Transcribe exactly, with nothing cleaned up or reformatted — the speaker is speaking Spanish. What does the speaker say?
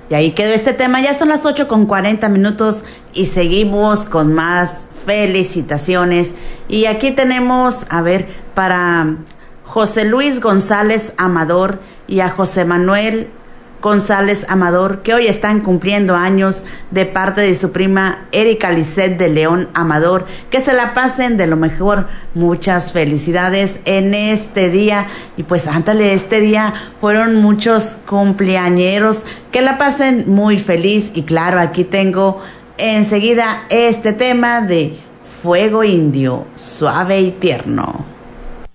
Y ahí quedó este tema. Ya son las ocho con cuarenta minutos y seguimos con más felicitaciones. Y aquí tenemos, a ver, para José Luis González Amador y a José Manuel González Amador, que hoy están cumpliendo años, de parte de su prima Erika Lisset de León Amador. Que se la pasen de lo mejor. Muchas felicidades en este día. Y pues ándale, este día fueron muchos cumpleañeros. Que la pasen muy feliz. Y claro, aquí tengo enseguida este tema de Fuego Indio, suave y tierno.